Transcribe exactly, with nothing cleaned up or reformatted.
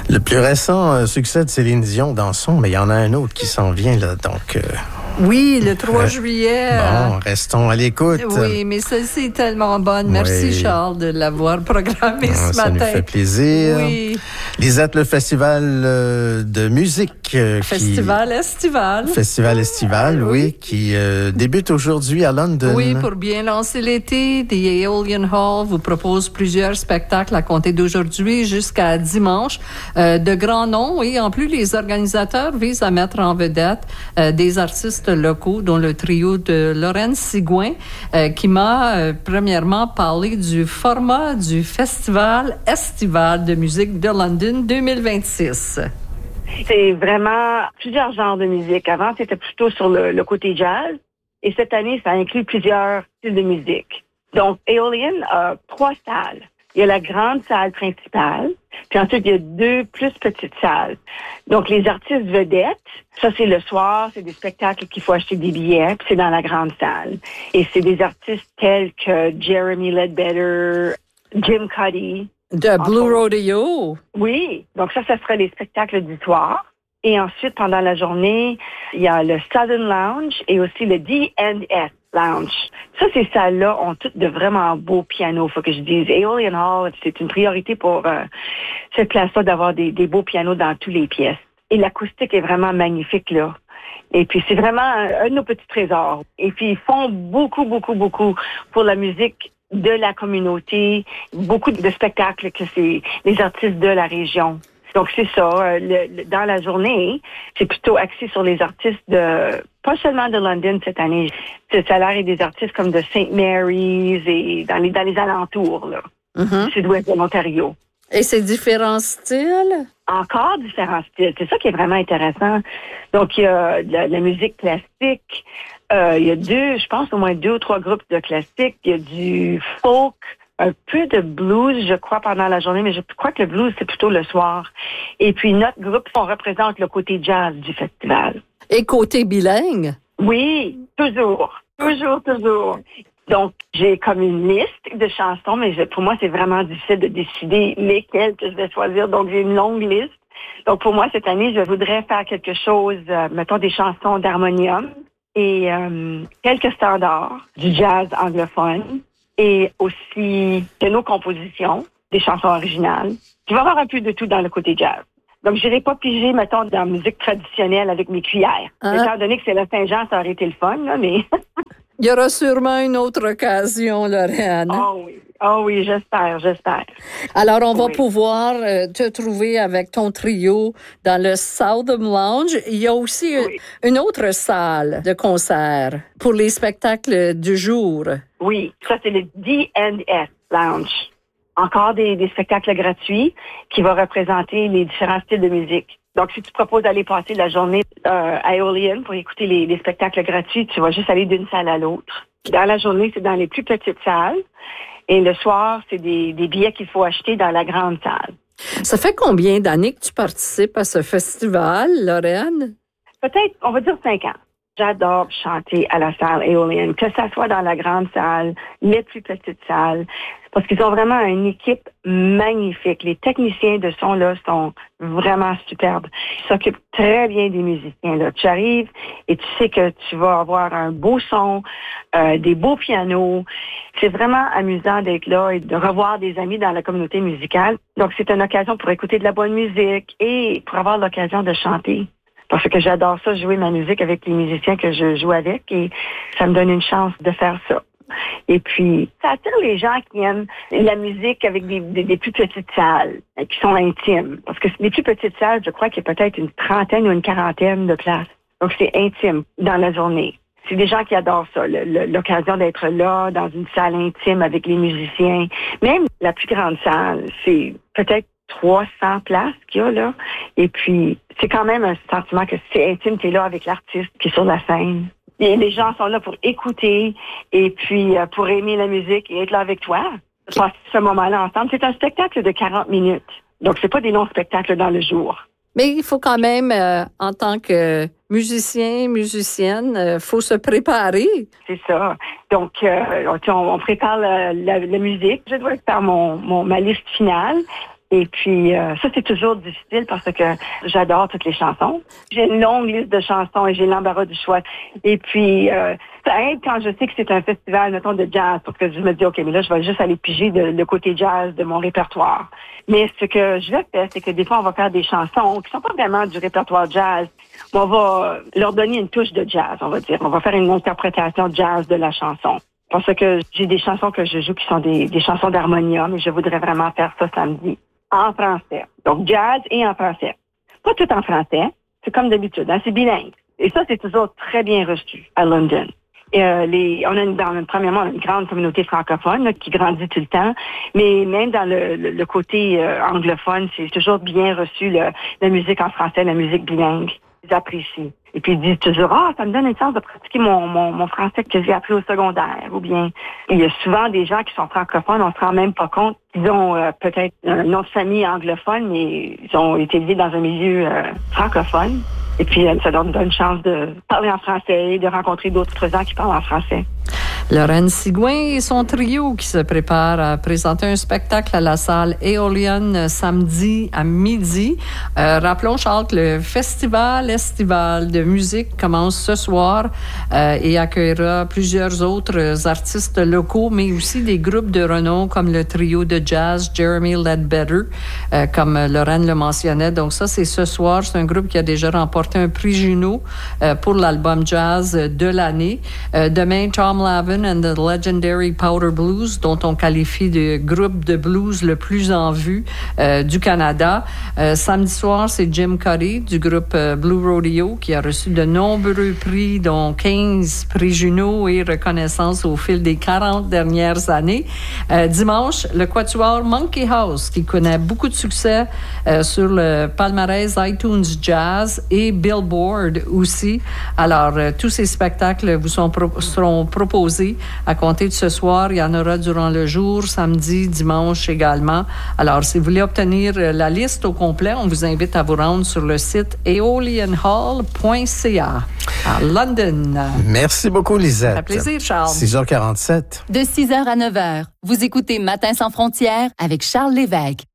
Le plus récent euh, succès de Céline Dion dans son, mais il y en a un autre qui s'en vient, là, donc... Euh, oui, le trois juillet. Bon, restons à l'écoute. Oui, mais celle-ci est tellement bonne. Merci, oui. Charles, de l'avoir programmée ah, ce ça matin. Ça nous fait plaisir. Oui. Lisette, le festival de musique. Euh, festival qui... estival. Festival estival, ah, oui, oui, qui euh, débute aujourd'hui à London. Oui, pour bien lancer l'été, The Aeolian Hall vous propose plusieurs spectacles à compter d'aujourd'hui jusqu'à dimanche. Euh, de grands noms, et en plus, les organisateurs visent à mettre en vedette euh, des artistes locaux, dont le trio de Laurence Sigouin, euh, qui m'a euh, premièrement parlé du format du Festival estival de musique de London deux mille vingt-six. C'est vraiment plusieurs genres de musique. Avant, c'était plutôt sur le, le côté jazz. Et cette année, ça inclut plusieurs styles de musique. Donc, Aeolian a trois salles. Il y a la grande salle principale, puis ensuite, il y a deux plus petites salles. Donc, les artistes vedettes, ça, c'est le soir, c'est des spectacles qu'il faut acheter des billets, puis c'est dans la grande salle. Et c'est des artistes tels que Jeremy Ledbetter, Jim Cuddy. De Blue Rodeo. Oui, donc ça, ça sera les spectacles du soir. Et ensuite, pendant la journée, il y a le Southern Lounge et aussi le D and S Lounge. Ça, ces salles-là ont toutes de vraiment beaux pianos, faut que je dise. Aeolian Hall, c'est une priorité pour euh, cette place-là d'avoir des, des beaux pianos dans toutes les pièces. Et l'acoustique est vraiment magnifique, là. Et puis, c'est vraiment un, un de nos petits trésors. Et puis, ils font beaucoup, beaucoup, beaucoup pour la musique de la communauté, beaucoup de spectacles que c'est les artistes de la région. Donc, c'est ça. Le, le, dans la journée, c'est plutôt axé sur les artistes de, pas seulement de London cette année. Ça a l'air des artistes comme de Saint Mary's et dans les, dans les alentours, là. Mm-hmm. Du sud-ouest de l'Ontario. Et c'est différents styles? Encore différents styles. C'est ça qui est vraiment intéressant. Donc, il y a de la, de la musique classique. Euh, il y a deux, je pense, au moins deux ou trois groupes de classique. Il y a du folk. Un peu de blues, je crois, pendant la journée, mais je crois que le blues, c'est plutôt le soir. Et puis, notre groupe, on représente le côté jazz du festival. Et côté bilingue? Oui, toujours. Toujours, toujours. Donc, j'ai comme une liste de chansons, mais je, pour moi, c'est vraiment difficile de décider lesquelles que je vais choisir. Donc, j'ai une longue liste. Donc, pour moi, cette année, je voudrais faire quelque chose, euh, mettons des chansons d'harmonium et euh, quelques standards du jazz anglophone. Et aussi de nos compositions, des chansons originales. Il va y avoir un peu de tout dans le côté jazz. Donc, je n'irai pas piger, mettons, dans la musique traditionnelle avec mes cuillères. Ah. Étant donné que c'est la Saint-Jean, ça aurait été le fun, là, mais... Il y aura sûrement une autre occasion, Laurence. Oh oui, oh oui, j'espère, j'espère. Alors, on va oui. pouvoir euh, te trouver avec ton trio dans le Southern Lounge. Il y a aussi oui. une, une autre salle de concert pour les spectacles du jour. Oui, ça, c'est le D and S Lounge. Encore des, des spectacles gratuits qui vont représenter les différents styles de musique. Donc, si tu proposes d'aller passer la journée euh, à Aeolian pour écouter les, les spectacles gratuits, tu vas juste aller d'une salle à l'autre. Dans la journée, c'est dans les plus petites salles. Et le soir, c'est des, des billets qu'il faut acheter dans la grande salle. Ça fait combien d'années que tu participes à ce festival, Laurence? Peut-être, on va dire cinq ans. J'adore chanter à la salle Aeolian, que ça soit dans la grande salle, les plus petites salles, parce qu'ils ont vraiment une équipe magnifique. Les techniciens de son, là, sont vraiment superbes. Ils s'occupent très bien des musiciens, là. Tu arrives et tu sais que tu vas avoir un beau son, euh, des beaux pianos. C'est vraiment amusant d'être là et de revoir des amis dans la communauté musicale. Donc, c'est une occasion pour écouter de la bonne musique et pour avoir l'occasion de chanter. Parce que j'adore ça, jouer ma musique avec les musiciens que je joue avec et ça me donne une chance de faire ça. Et puis, ça attire les gens qui aiment la musique avec des, des, des plus petites salles, qui sont intimes. Parce que les plus petites salles, je crois qu'il y a peut-être une trentaine ou une quarantaine de places. Donc, c'est intime dans la journée. C'est des gens qui adorent ça, le, le, l'occasion d'être là, dans une salle intime avec les musiciens. Même la plus grande salle, c'est peut-être trois cents places qu'il y a là. Et puis, c'est quand même un sentiment que c'est intime, tu es là avec l'artiste qui est sur la scène. Et les gens sont là pour écouter et puis euh, pour aimer la musique et être là avec toi. Passer ce moment-là ensemble. C'est un spectacle de quarante minutes. Donc, c'est pas des longs spectacles dans le jour. Mais il faut quand même, euh, en tant que musicien, musicienne, euh, faut se préparer. C'est ça. Donc, euh, on, on prépare la, la, la musique. Je dois faire mon, mon ma liste finale. Et puis, euh, ça, c'est toujours difficile parce que j'adore toutes les chansons. J'ai une longue liste de chansons et j'ai l'embarras du choix. Et puis, euh, ça aide quand je sais que c'est un festival, mettons, de jazz, parce que je me dis, OK, mais là, je vais juste aller piger de, le côté jazz de mon répertoire. Mais ce que je vais faire, c'est que des fois, on va faire des chansons qui sont pas vraiment du répertoire jazz. On va leur donner une touche de jazz, on va dire. On va faire une interprétation jazz de la chanson. Parce que j'ai des chansons que je joue qui sont des, des chansons d'harmonium et je voudrais vraiment faire ça samedi en français. Donc, jazz et en français. Pas tout en français. C'est comme d'habitude, hein, c'est bilingue. Et ça, c'est toujours très bien reçu à London. Et, euh, les, on a une, dans, premièrement, on a une grande communauté francophone là, qui grandit tout le temps, mais même dans le, le, le côté euh, anglophone, c'est toujours bien reçu le, la musique en français, la musique bilingue. Ils apprécient. Et puis ils disent toujours, ah, ça me donne une chance de pratiquer mon, mon, mon français que j'ai appris au secondaire. Ou bien, il y a souvent des gens qui sont francophones, on se rend même pas compte. Ils ont euh, peut-être un nom de famille anglophone, mais ils ont été élevés dans un milieu euh, francophone. Et puis, ça leur donne une chance de parler en français et de rencontrer d'autres gens qui parlent en français. Lorraine Sigouin et son trio qui se préparent à présenter un spectacle à la salle Éolienne samedi à midi. Euh, rappelons, Charles, que le festival estival de musique commence ce soir euh, et accueillera plusieurs autres artistes locaux, mais aussi des groupes de renom comme le trio de jazz Jeremy Ledbetter, euh, comme Lorraine le mentionnait. Donc ça, c'est ce soir. C'est un groupe qui a déjà remporté un prix Juno euh, pour l'album jazz de l'année. Euh, demain, Tom Lavin and the Legendary Powder Blues, dont on qualifie de groupe de blues le plus en vue euh, du Canada. Euh, samedi soir, c'est Jim Cuddy du groupe euh, Blue Rodeo qui a reçu de nombreux prix, dont quinze prix Juno et reconnaissance au fil des quarante dernières années. Euh, dimanche, le quatuor Monkey House qui connaît beaucoup de succès euh, sur le palmarès iTunes Jazz et Billboard aussi. Alors, euh, tous ces spectacles vous sont pro- seront proposés à compter de ce soir. Il y en aura durant le jour, samedi, dimanche également. Alors, si vous voulez obtenir la liste au complet, on vous invite à vous rendre sur le site aeolian hall point c a à London. Merci beaucoup, Lisette. Ça fait plaisir, Charles. six heures quarante-sept. De six heures à neuf heures, vous écoutez Matin sans frontières avec Charles Lévesque.